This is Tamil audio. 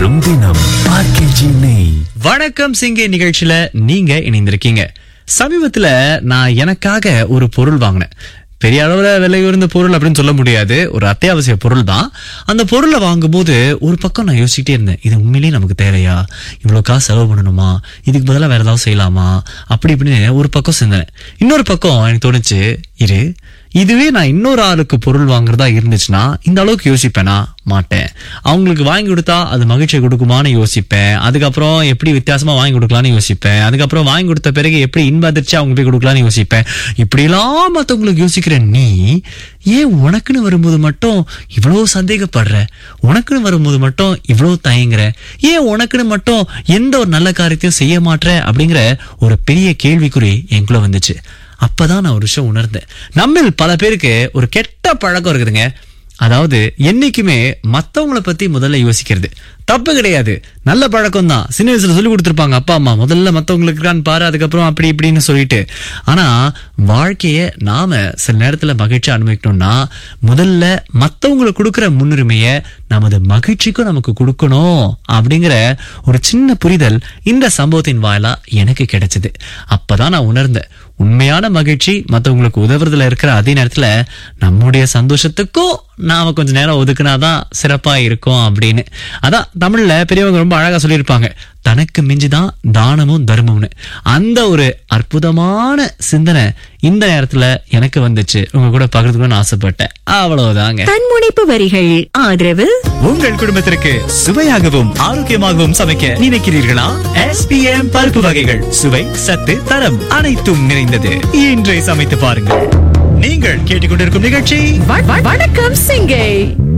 வரும் தினம் ஆர்கேஜி நெய். வணக்கம் சிங்கே நிகழ்ச்சியில நீங்க இணைந்திருக்கீங்க. சமீபத்துல நான் எனக்காக ஒரு பொருள் வாங்கினேன். பெரிய அளவுல விலை உயர்ந்த பொருள் அப்படின்னு சொல்ல முடியாது, ஒரு அத்தியாவசிய பொருள் தான். அந்த பொருளை வாங்கும்போது ஒரு பக்கம் நான் யோசிச்சுட்டே இருந்தேன், இது உண்மையிலேயே நமக்கு தேவையா, இவ்வளவு காசு செலவு பண்ணணுமா, இதுக்கு பதிலாக வேற ஏதாவது செய்யலாமா அப்படி இப்படின்னு ஒரு பக்கம் சிந்தனை. இன்னொரு பக்கம் எனக்கு தோணுச்சு, இதுவே நான் இன்னொரு ஆளுக்கு பொருள் வாங்குறதா இருந்துச்சுன்னா இந்த அளவுக்கு யோசிப்பேனா? மாட்டேன். அவங்களுக்கு வாங்கி கொடுத்தா அது மகிழ்ச்சியை கொடுக்குமான்னு யோசிப்பேன். அதுக்கப்புறம் எப்படி வித்தியாசமா வாங்கி கொடுக்கலான்னு யோசிப்பேன். அதுக்கப்புறம் வாங்கி கொடுத்த பிறகு எப்படி இன்ப அதிர்ச்சி அவங்க போய் கொடுக்கலான்னு யோசிப்பேன். இப்படிலாம் மற்றவங்களுக்கு யோசிக்கிற நீ ஏன் உனக்குன்னு வரும்போது மட்டும் இவ்வளவு சந்தேகப்படுற? உனக்குன்னு வரும்போது மட்டும் இவ்வளவு தயங்குற? ஏன் உனக்குன்னு மட்டும் எந்த ஒரு நல்ல காரியத்தையும் செய்ய மாட்டேற? அப்படிங்கிற ஒரு பெரிய கேள்விக்குறி என்குள்ள வந்துச்சு. அப்பதான் நான் ஒரு விஷயம் உணர்ந்தேன். நம்மில் பல பேருக்கு ஒரு கெட்ட பழக்கம் இருக்குதுங்க. அதாவது என்னைக்குமே மத்தவங்களை பத்தி முதல்ல யோசிக்கிறது. தப்பு கிடையாது, நல்ல பழக்கம் தான். சின்ன வயசுல சொல்லி கொடுத்துருப்பாங்க அப்பா அம்மா, முதல்ல மத்தவங்களுக்கு இருக்கான்னு பாரு, அதுக்கப்புறம் அப்படி இப்படின்னு சொல்லிட்டு. ஆனா வாழ்க்கைய நாம சில நேரத்துல மகிழ்ச்சி அனுபவிக்கணும்னா முதல்ல மத்தவங்களுக்கு கொடுக்குற முன்னுரிமைய நமது மகிழ்ச்சிக்கும் நமக்கு கொடுக்கணும் அப்படிங்கிற ஒரு சின்ன புரிதல் இந்த சம்பவத்தின் வாயிலா எனக்கு கிடைச்சது. அப்பதான் நான் உணர்ந்தேன், உண்மையான மகிழ்ச்சி மத்தவங்களுக்கு உதவுறதுல இருக்கிற அதே நேரத்துல நம்முடைய சந்தோஷத்துக்கும் நாம கொஞ்ச நேரம் ஒதுக்குனாதான் சிறப்பா இருக்கும் அப்படின்னு. அதான் தமிழ்ல பெரியவங்க ரொம்ப அழகா சொல்லியிருப்பாங்க, தனக்கு மிஞ்சிதான் தானமும் தர்மம்னு. அந்த ஒரு அற்புதமான சிந்தனை இந்த நேரத்துல எனக்கு வந்துச்சு, உங்க கூட பகிர்ந்துக்கணும்னு ஆசைப்பட்டேன். அவ்வளவுதாங்க. தன்முனைப்பு வரிகள் ஆதரவு. உங்கள் குடும்பத்திற்கு சுவையாகவும் ஆரோக்கியமாகவும் சமைக்க நினைக்கிறீர்களா? SPM பருப்பு வகைகள், சுவை, சத்து, தரம் அனைத்தும் நிறைந்தது. இன்றை சமைத்து பாருங்கள். நீங்கள் கேட்டுக்கொண்டிருக்கும் நிகழ்ச்சி வணக்கம் சிங்கை.